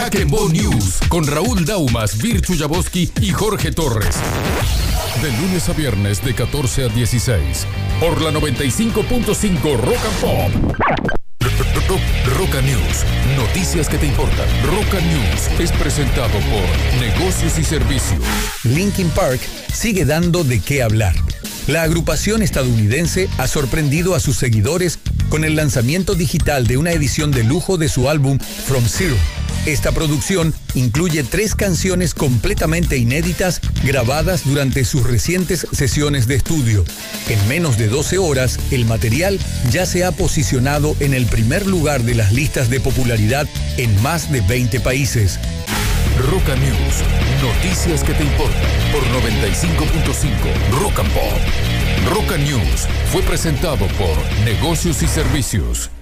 Hack'n'Bone News con Raúl Daumas, Virchu Jaboski y Jorge Torres. De lunes a viernes de 14 a 16 por la 95.5 Rock and Pop. Roca News, noticias que te importan. Roca News es presentado por Negocios y Servicios. Linkin Park sigue dando de qué hablar. La agrupación estadounidense ha sorprendido a sus seguidores con el lanzamiento digital de una edición de lujo de su álbum From Zero. Esta producción incluye 3 canciones completamente inéditas grabadas durante sus recientes sesiones de estudio. En menos de 12 horas, el material ya se ha posicionado en el primer lugar de las listas de popularidad en más de 20 países. Roca News, noticias que te importan por 95.5 Rock and Pop. Roca News fue presentado por Negocios y Servicios.